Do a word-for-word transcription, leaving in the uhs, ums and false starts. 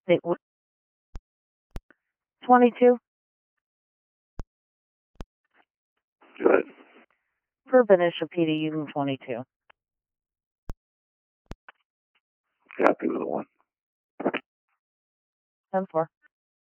They, w- twenty-two Good. for Benicia P D Union twenty-two. Happy with the one. ten four.